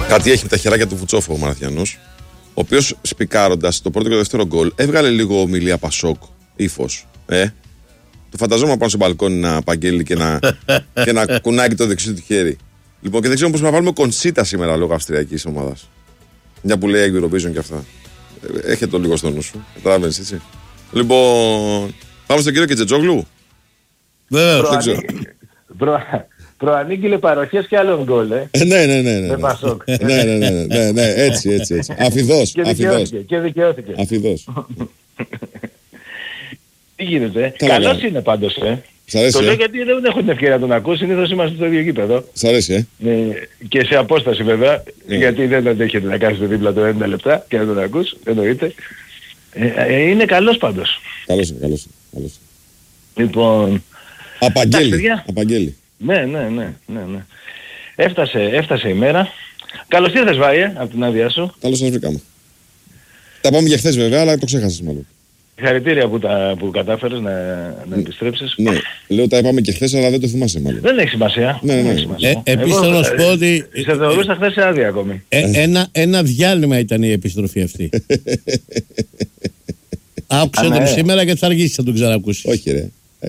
Κάτι έχει με τα χεράκια του Βουτσόφου ο Μαραθιανός, ο οποίος σπικάροντας το πρώτο και το δεύτερο γκολ έβγαλε λίγο ομιλία Πασόκ, ύφος. Το φανταζόμουν πάνω στο μπαλκόνι να απαγγέλει και να κουνάει και το δεξί του χέρι. Λοιπόν, και δεν ξέρω πώς να βάλουμε κονσίτα σήμερα λόγω αυστριακής ομάδας. Μια που λέει Eurovision και αυτά. Έχετε το λίγο στο νου σου. Καταλαβαίνεις, έτσι. Λοιπόν, πάμε στον κύριο Κετζετζόγλου. Προανήγγειλε παροχές και άλλων γκολ, Ναι. με Πασόκ. Ναι, έτσι. Αφιδός. Και δικαιώθηκε. Αφιδός. Τι γίνεται, καλός είναι πάντως, Το λέω γιατί δεν έχω την ευκαιρία να τον ακούω, συνήθως είμαστε στο ίδιο γήπεδο. Σ' αρέσει, Και σε απόσταση βέβαια, γιατί δεν αντέχεται να κάνεις το δίπλα το 90 λεπτά και να τον ακούς, εννοείται. Είναι καλός πάντως. Καλός είναι. Λοιπόν... Απαγγέλει. Ναι. Έφτασε η μέρα. Καλώς ήρθες Βάιε, από την άδειά σου. Καλώς σας βρήκαμε. Τα πάμε για χθες βέβαια, αλλά το ξέχασες μάλλον. Συγχαρητήρια που κατάφερες να επιστρέψεις. Ναι, λέω τα είπαμε και χθες, αλλά δεν το θυμάσαι μάλλον. Δεν έχει σημασία. Ναι. Επίσης θέλω να σου πω ότι... Σε θεωρούσα χθες σε άδεια ακόμη. Ένα διάλειμμα ήταν η επιστροφή αυτή. Άκουσε τον σήμερα και θα αργήσεις να τον ξανακούσεις. Όχι ρε.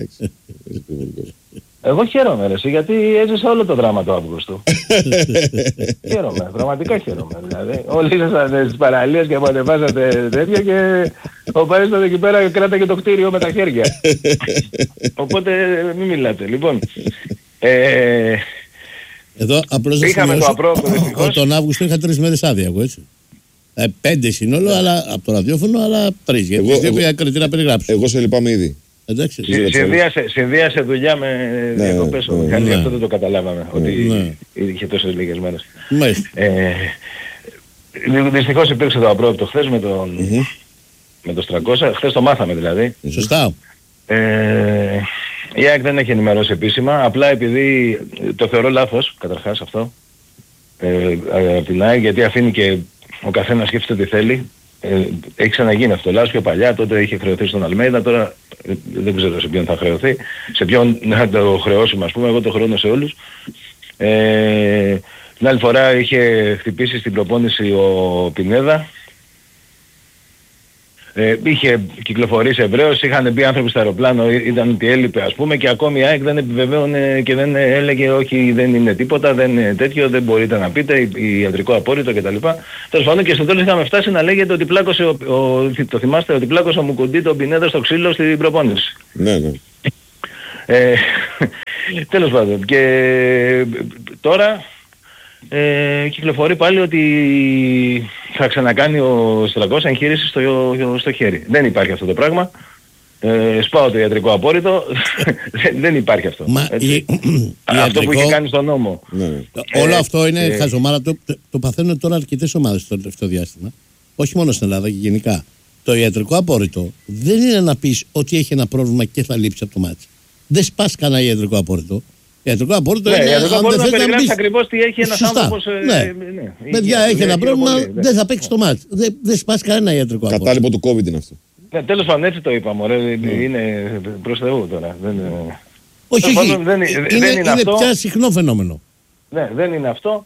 Εγώ χαίρομαι ρε, γιατί έζησα όλο το δράμα του Αύγουστου. Χαίρομαι, πραγματικά χαίρομαι. Δηλαδή, όλοι ήσασταν στις παραλίες και απονεβάζατε τέτοια και ο Παρίστος εκεί πέρα κράταγε το κτίριο με τα χέρια. Οπότε μην μιλάτε. Λοιπόν, εδώ απλώς είχαμε το απρόοπτο δυστυχώς. Τον Αύγουστο είχα 3 μέρες άδεια εγώ, έτσι. 5 συνόλο, αλλά από το ραδιόφωνο, αλλά 3. Γιατί δεν πήγα Κρήτη να περιγράψω. Εγώ σε λυπάμαι ήδη. Συνδύασε δουλειά με διακοπές ο Μιχάλης, αυτό δεν το καταλάβαμε, ότι είχε τόσες λίγες μέρες. Δυστυχώς υπήρξε το απρόοπτο χθες με το Στρακώσα, χθες το μάθαμε δηλαδή. Σωστά. Η ΑΕΚ δεν έχει ενημερώσει επίσημα, απλά επειδή το θεωρώ λάθος, καταρχάς αυτό, από την ΑΕΚ, γιατί αφήνει και ο καθένας σκέφτεται τι θέλει. Έχει ξαναγίνει αυτό. Λάθος πιο παλιά, τότε είχε χρεωθεί στον Αλμέιδα, τώρα δεν ξέρω σε ποιον θα χρεωθεί. Σε ποιον να το χρεώσουμε, ας πούμε, εγώ το χρεώνω σε όλους. Την άλλη φορά είχε χτυπήσει στην προπόνηση ο Πινέδα. Είχε κυκλοφορήσει ευρέως, είχαν μπει άνθρωποι στο αεροπλάνο, ήταν ότι έλειπε ας πούμε και ακόμη η ΑΕΚ δεν επιβεβαίωνε και δεν έλεγε όχι δεν είναι τίποτα, δεν είναι τέτοιο, δεν μπορείτε να πείτε, ιατρικό απόρριτο κτλ. Τέλος πάντων και στο τέλος είχαμε φτάσει να λέγεται ότι πλάκωσε, το θυμάστε, ότι πλάκωσε ο Μουκουντή τον Πινέδα στο ξύλο στην προπόνηση. Ναι. Τέλος πάντων και τώρα κυκλοφορεί πάλι ότι θα ξανακάνει ο Στρακός εγχείρηση στο χέρι. Δεν υπάρχει αυτό το πράγμα. Σπάω το ιατρικό απόρριτο. Δεν υπάρχει αυτό. Αυτό που είχε κάνει στον νόμο. Όλο αυτό είναι χαζομάρα. Το παθαίνουν τώρα αρκετές ομάδες στο τελευταίο διάστημα. Όχι μόνο στην Ελλάδα και γενικά. Το ιατρικό απόρριτο δεν είναι να πεις ότι έχει ένα πρόβλημα και θα λείψει από το μάτι. Δεν σπάς κανένα ιατρικό απόρριτο. Ιατρικό απόρριτο είναι να περιγράψεις ακριβώς τι έχει ένας άνθρωπος. Παιδιά, έχει ένα πρόβλημα, δεν θα παίξει το μάτς. Δεν σπάσει κανένα ιατρικό απόρριτο. Κατάλοιπο του COVID είναι αυτό. Τέλος πάντων έτσι το είπαμε, είναι προς Θεού τώρα. Όχι, είναι πια συχνό φαινόμενο. Ναι, δεν είναι αυτό.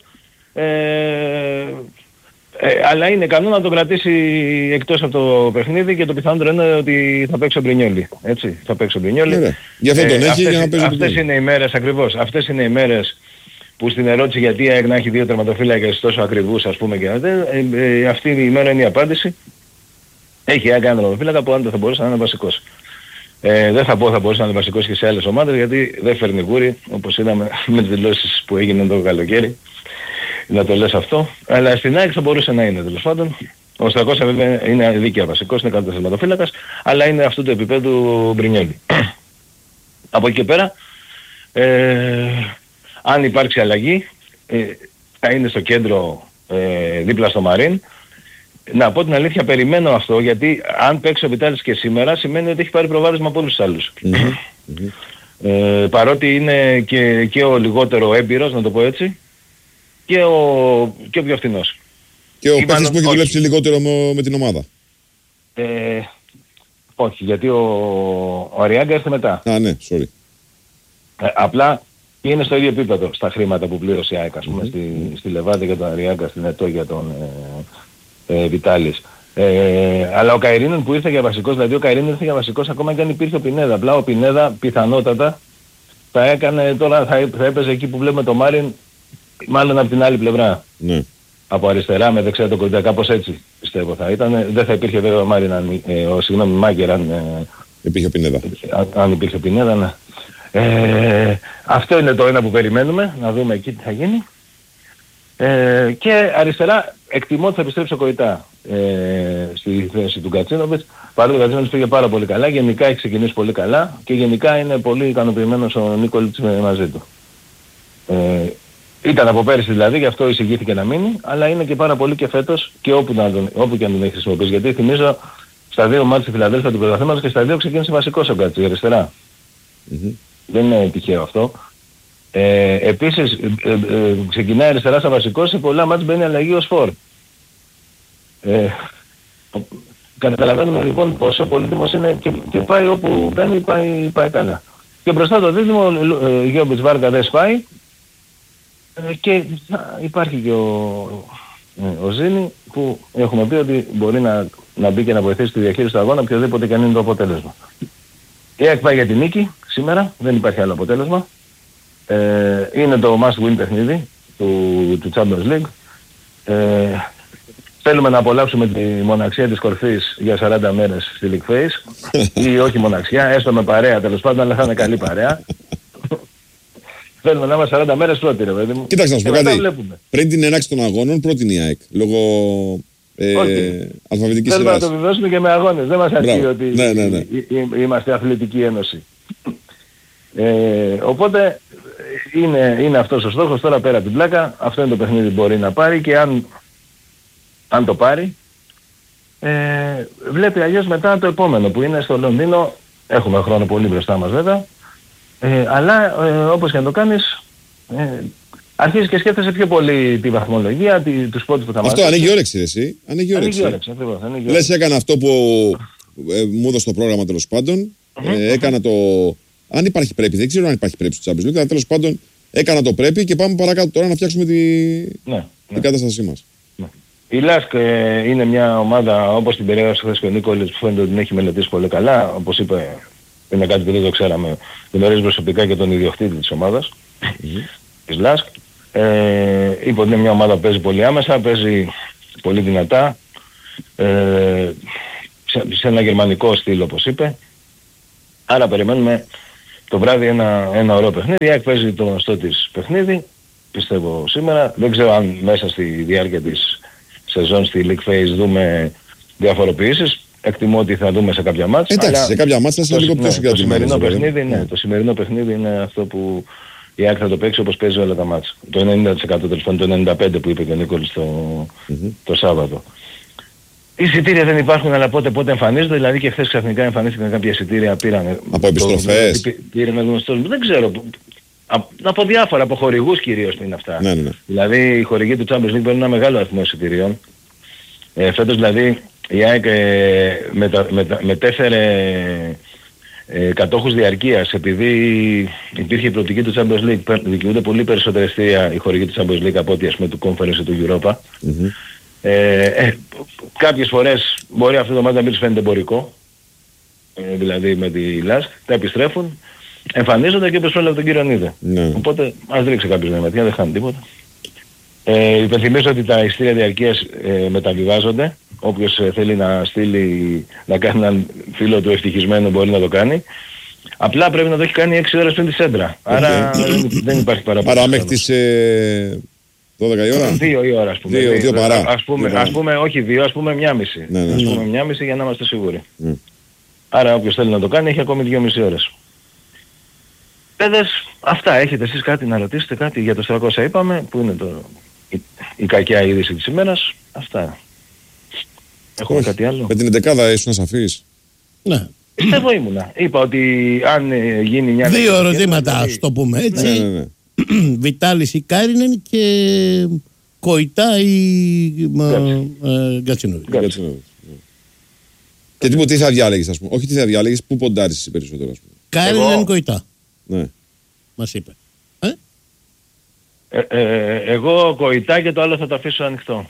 Αλλά είναι καλό να το κρατήσει εκτός από το παιχνίδι και το πιθανότερο είναι ότι θα παίξει ο Μπρινιόλι. Έτσι, θα παίξει ο Μπρινιόλι. Γι' αυτό τον έχει για να παίξει. Αυτές είναι οι μέρες ακριβώς. Αυτές είναι οι μέρες που στην ερώτηση γιατί η ΑΕΚ να έχει 2 τερματοφύλακες τόσο ακριβούς ας πούμε και αυτή η μέρα είναι η απάντηση. Έχει η ΑΕΚ έναν τερματοφύλακα που αν δεν θα μπορούσε να είναι βασικός. Δεν θα πω θα μπορούσε να είναι βασικός και σε άλλες ομάδες γιατί δεν φέρνει γούρι όπως είδαμε με τις δηλώσεις που έγιναν το καλοκαίρι. Να το λες αυτό, αλλά στην ΑΕΚ θα μπορούσε να είναι τέλος πάντων. Ο Στρακώσα βέβαια είναι δίκαια βασικός, είναι καλύτερος τερματοφύλακας, αλλά είναι αυτού του επίπεδου Μπρινιόλι. Από εκεί και πέρα, αν υπάρξει αλλαγή, θα είναι στο κέντρο δίπλα στο Μαρίν. Να πω την αλήθεια, περιμένω αυτό, γιατί αν παίξει ο Βιτάλης και σήμερα, σημαίνει ότι έχει πάρει προβάδισμα από όλους τους άλλους. Παρότι είναι και ο λιγότερο έμπειρος, να το πω έτσι, και ο πιο φθηνός. Και ο παίκτης που έχει δουλέψει λιγότερο με την ομάδα. Όχι, γιατί ο Αριάγκα έρθε μετά. Α, ναι, sorry. Απλά Και είναι στο ίδιο επίπεδο στα χρήματα που πλήρωσε η ΑΕΚ, ας πούμε, στη Λεβάντε για τον Αριάγκα, στην ΕΤΟ για τον Βιτάλης. Αλλά ο Καϊρίνεν που ήρθε για βασικός, δηλαδή ο Καϊρίνεν ήρθε για βασικός ακόμα και αν υπήρχε ο Πινέδα. Απλά ο Πινέδα πιθανότατα θα έκανε τώρα, θα έπαιζε εκεί που βλέπουμε το Μάριν, μάλλον από την άλλη πλευρά. Ναι. Από αριστερά με δεξιά το Κορντά, κάπως έτσι πιστεύω θα ήταν. Δεν θα υπήρχε βέβαια ο Μάριν, συγγνώμη, Μάγκερ αν υπήρχε ο Πινέδα. Αν υπήρχε ο Πινέδα, ναι. Αυτό είναι το ένα που περιμένουμε, να δούμε εκεί τι θα γίνει. Και αριστερά εκτιμώ ότι θα επιστρέψει ο Κοϊτά στη θέση του Γκατσίνοβιτς. Παρότι ο Γκατσίνοβιτς πήγε πάρα πολύ καλά, γενικά έχει ξεκινήσει πολύ καλά και γενικά είναι πολύ ικανοποιημένος ο Νίκολιτς μαζί του. Ήταν από πέρυσι δηλαδή, γι' αυτό εισηγήθηκε να μείνει, αλλά είναι και πάρα πολύ και φέτος και όπου και αν τον έχει χρησιμοποιήσει. Γιατί θυμίζω στα 2 μάτς στη Φιλαδέλφια του πρωταθλήματος και στα 2 ξεκίνησε βασικός ο Γκατσί, αριστερά. Δεν είναι τυχαίο αυτό. Επίσης ξεκινάει αριστερά σαν βασικός, σε πολλά μάτς μπαίνει αλλαγή ως φορ. Καταλαβαίνουμε λοιπόν πόσο πολύτιμος είναι και πάει όπου μπαίνει, πάει καλά. Και μπροστά το δίδυμο Γιώμπιτς Βάργα δεν σπάει και υπάρχει και ο Ζήνη που έχουμε πει ότι μπορεί να μπει και να βοηθήσει τη διαχείριση του αγώνα οποιοδήποτε και αν είναι το αποτέλεσμα. Η ΑΕΚ πάει για την νίκη σήμερα, δεν υπάρχει άλλο αποτέλεσμα. Είναι το must win παιχνίδι του Champions League. Θέλουμε να απολαύσουμε τη μοναξιά της κορφής για 40 μέρες στη League Face ή όχι μοναξιά, έστω με παρέα τέλος πάντων, αλλά θα είναι καλή παρέα. Θέλουμε να είμαστε 40 μέρες πρώτοι ρε παιδί μου. Κοίταξε να σου πω κάτι, πριν την έναρξη των αγώνων πρώτη είναι η ΑΕΚ, λόγω αλφαβητικής σειράς. Θέλουμε να το βεβαιώσουμε και με αγώνες, δεν μας αρκεί ότι είμαστε αθλητική ένωση. Οπότε είναι αυτός ο στόχος τώρα πέρα από την πλάκα, αυτό είναι το παιχνίδι που μπορεί να πάρει και αν το πάρει βλέπει αλλιώς μετά το επόμενο που είναι στο Λονδίνο, έχουμε χρόνο πολύ μπροστά μας βέβαια, αλλά όπως και να το κάνεις αρχίζεις και σκέφτεσαι πιο πολύ τη βαθμολογία, τους πόντους που θα μας. Αυτό ανοίγει όρεξη ρε εσύ, ανοίγει όρεξη. Ακριβώς, λες έκανα αυτό που μου έδωσε το πρόγραμμα τέλος πάντων, έκανα το... Αν υπάρχει πρέπει, δεν ξέρω αν υπάρχει πρέπει στο Champions League, αλλά τέλος πάντων έκανα το πρέπει και πάμε παρακάτω τώρα να φτιάξουμε την κατάστασή μας. Ναι. Η Λάσκ είναι μια ομάδα όπως την περιέγραψε χθες και ο Νίκολης που φαίνεται ότι την έχει μελετήσει πολύ καλά. Όπως είπε, είναι κάτι που δεν το ξέραμε. Γνωρίζει προσωπικά και τον ιδιοκτήτη της ομάδας, της Λάσκ. Είπε ότι είναι μια ομάδα που παίζει πολύ άμεσα, παίζει πολύ δυνατά, σε ένα γερμανικό στυλ όπως είπε. Άρα περιμένουμε το βράδυ ένα ωραίο παιχνίδι. Η ΑΕΚ παίζει το γνωστό της παιχνίδι, πιστεύω σήμερα. Δεν ξέρω αν μέσα στη διάρκεια της σεζόν στη League Phase δούμε διαφοροποιήσεις. Εκτιμώ ότι θα δούμε σε κάποια μάτς. Εντάξει, σε κάποια μάτς θα είναι λίγο πιο συγκρατημένος. Το σημερινό παιχνίδι είναι αυτό που η ΑΕΚ θα το παίξει όπως παίζει όλα τα μάτς. Το 90% τέλος πάντων, το 95% που είπε και ο Νίκολης το Σάββατο. Εισιτήρια δεν υπάρχουν, αλλά πότε εμφανίζονται. Δηλαδή και χθες ξαφνικά εμφανίστηκαν κάποια εισιτήρια, πήραν. Από επιστροφές. Πήραν γνωστός. Δεν ξέρω. Από διάφορα, από χορηγούς κυρίως είναι αυτά. Ναι. Δηλαδή οι χορηγοί του Champions League παίρνουν ένα μεγάλο αριθμό εισιτηρίων. Φέτος δηλαδή η ΑΕΚ μετέφερε κατόχους διαρκείας, επειδή υπήρχε η προοπτική του Champions League, δικαιούνται πολύ περισσότερα εισιτήρια οι χορηγοί του Champions League από ό,τι ας πούμε του Conference του Europa. Κάποιες φορές μπορεί αυτό το μάτι να μην τους φαίνεται εμπορικό, δηλαδή με τη Λάσκ, τα επιστρέφουν, εμφανίζονται και όπως όλα από τον κύριο Νίδε. Οπότε ας ρίξει κάποιος μια ματιά, δεν χάνει τίποτα. Υπενθυμίζω ότι τα εισιτήρια διαρκείας μεταβιβάζονται. Όποιος θέλει να στείλει, να κάνει έναν φίλο του ευτυχισμένο μπορεί να το κάνει. Απλά πρέπει να το έχει κάνει 6 ώρες πριν τη σέντρα. Άρα δεν υπάρχει παραπάνω. Άρα μέχρι τις 12 η ώρα. 2 η ώρα ας πούμε. 2 παρά. Ας πούμε όχι 2, ας πούμε 1,5. Ας πούμε 1,5 για να είμαστε σίγουροι. Άρα όποιος θέλει να το κάνει έχει ακόμη 2,5 ώρες. Παιδες, αυτά. Έχετε εσείς κάτι να ρωτήσετε, κάτι για το 400 είπαμε, που είναι η κακιά είδηση της ημέρας. Αυτά. Έχουμε κάτι άλλο. Με την 11η ήσουν σαφής. Ναι. Πιστεύω ήμουνα. Είπα ότι αν γίνει μια... 2 ερωτήματα, ας το πούμε έτσι. Ναι. Βιτάλης ή Κάρινεν και Κοϊτά ή Γκατσίνοβιτς. Και τι θα διάλεγες, ας πούμε. Όχι τι θα διάλεγες, πού ποντάρεις εσύ περισσότερο, ας πούμε. Κάρινεν Κοϊτά. Ναι. Μας είπε. Εγώ Κοϊτά και το άλλο θα το αφήσω ανοιχτό.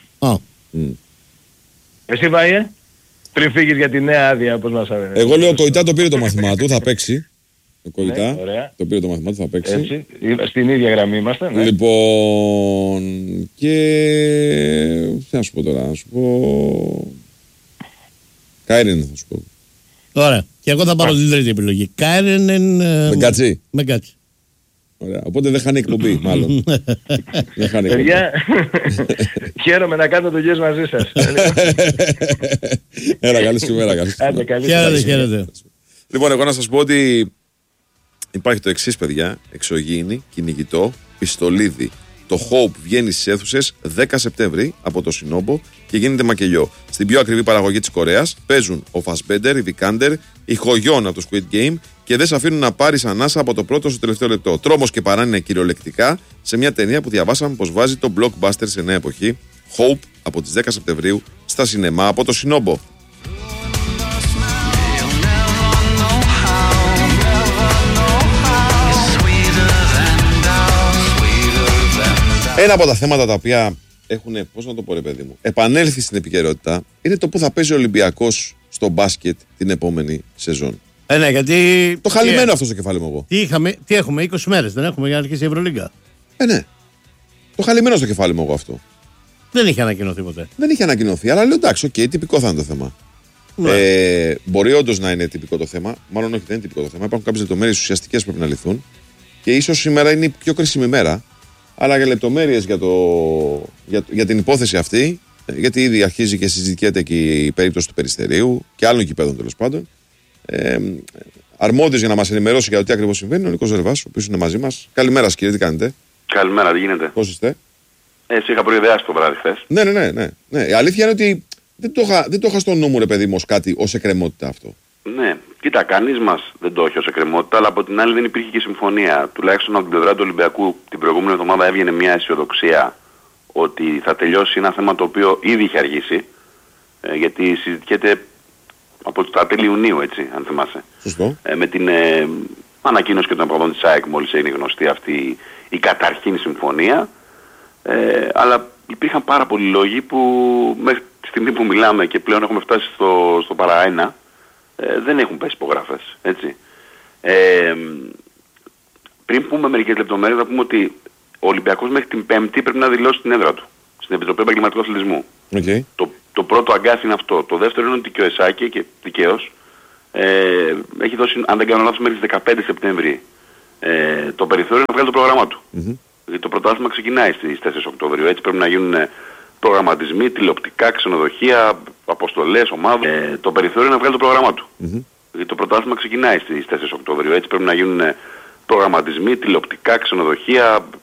Εσύ Βάιε, πριν φύγεις για τη νέα άδεια, πώς μας άρεσε. Εγώ λέω Κοϊτά το πήρε το μαθημά του, θα παίξει. Το Κοϊτά, ωραία. το πήρε το μαθημά του, θα παίξει. Έτσι, στην ίδια γραμμή είμαστε. Ναι. Λοιπόν, και τι να σου πω τώρα, να σου πω... Κάιρεν θα σου πω. Ωραία. Και εγώ θα πάρω την τρίτη επιλογή. Κάιρεν... Μεγκάτσι. Μεγκάτσι. Ωραία. Οπότε δεν χάνει εκπομπή, μάλλον. Δεν χάνει εκπομπή. Παιδιά, χαίρομαι να κάνω δουλειές μαζί σας. Έλα, καλή σου μέρα. Χαίρετε. Λοιπόν, εγώ να σας πω ότι υπάρχει το εξής, παιδιά. Εξωγήινη, κυνηγητό, πιστολίδι. Το Hope βγαίνει στις αίθουσες 10 Σεπτέμβρη από το Σινόμπο και γίνεται μακελιό. Στην πιο ακριβή παραγωγή της Κορέας παίζουν ο Fassbender, η Vikander, η Χογιόν από το Squid Game και δεν σε αφήνουν να πάρεις ανάσα από το πρώτο στο τελευταίο λεπτό. Τρόμος και παράνοια κυριολεκτικά σε μια ταινία που διαβάσαμε πως βάζει το blockbuster σε νέα εποχή. Hope από τις 10 Σεπτεμβρίου στα σινεμά από το Σινόμπο. Ένα από τα θέματα τα οποία έχουν, πώς να το πω ρε παιδί μου, επανέλθει στην επικαιρότητα είναι το που θα παίζει ο Ολυμπιακός στο μπάσκετ την επόμενη σεζόν. Ναι, γιατί... Το χαλιμένο αυτό στο κεφάλι μου εγώ. Τι έχουμε, 20 μέρες δεν έχουμε για να αρχίσει η Ευρωλίγκα. Ναι. Το χαλιμένο στο κεφάλι μου εγώ αυτό. Δεν είχε ανακοινωθεί ποτέ. Δεν είχε ανακοινωθεί, αλλά λέω εντάξει, τυπικό θα είναι το θέμα. Ναι. Μπορεί όντως να είναι τυπικό το θέμα, μάλλον όχι, δεν είναι τυπικό το θέμα. Υπάρχουν κάποιες λεπτομέρειες ουσιαστικές που πρέπει να λυθούν και ίσως σήμερα είναι η πιο κρίσιμη μέρα. Αλλά για λεπτομέρειες για την υπόθεση αυτή, γιατί ήδη αρχίζει και συζητιέται και η περίπτωση του Περιστερίου και άλλων κηπέδων τέλος πάντων. Αρμόδιος για να μας ενημερώσει για το τι ακριβώς συμβαίνει, ο Νίκος Ζερβάς, ο οποίος είναι μαζί μας. Καλημέρα σας κύριε, τι κάνετε? Καλημέρα, τι γίνεται? Πώς είστε? Έτσι είχα προειδεάσει το βράδυ χθες. Ναι. Η αλήθεια είναι ότι δεν το είχα στο νου μου ρε παιδί μου ως εκκρεμότητα αυτό. Ναι, κοίτα, κανείς μας δεν το έχει ως εκκρεμότητα, αλλά από την άλλη δεν υπήρχε και συμφωνία. Τουλάχιστον από την πλευρά του Ολυμπιακού την προηγούμενη εβδομάδα έβγαινε μια αισιοδοξία ότι θα τελειώσει ένα θέμα το οποίο ήδη είχε αργήσει, γιατί συζητιέται από τα τέλη Ιουνίου, έτσι, αν θυμάσαι. Σωστό. Με την ανακοίνωση και των αποδόν της ΑΕΚ μόλις έγινε γνωστή αυτή η καταρχήν συμφωνία, αλλά υπήρχαν πάρα πολλοί λόγοι που μέχρι τη στιγμή που μιλάμε και πλέον έχουμε φτάσει στο παραένα, δεν έχουν πέσει υπογράφες, έτσι. Πριν πούμε μερικές λεπτομέρειες, θα πούμε ότι ο Ολυμπιακός μέχρι την Πέμπτη πρέπει να δηλώσει την έδρα του στην Επιτροπή Επαγγελματικού Αθλητισμού. Okay. Το πρώτο αγκάθι είναι αυτό. Το δεύτερο είναι ότι και ο ΕΣΑΚΕ, και δικαίως, έχει δώσει, αν δεν κάνω λάθος, μέχρι τις 15 Σεπτέμβρη το περιθώριο να βγάλει το πρόγραμμά του. Γιατί το πρωτάθλημα ξεκινάει στις 4 Οκτωβρίου, έτσι πρέπει να γίνουν προγραμματισμοί, τηλεοπτικά, ξενοδοχεία, αποστολές, ομάδες. Το περιθώριο να βγάλει το πρόγραμμά του. Γιατί το πρωτάθλημα ξεκινάει στις 4 Οκτωβρίου, έτσι πρέπει να γίνουν προγραμματισμοί, τηλεοπτικά, ξενοδοχεία,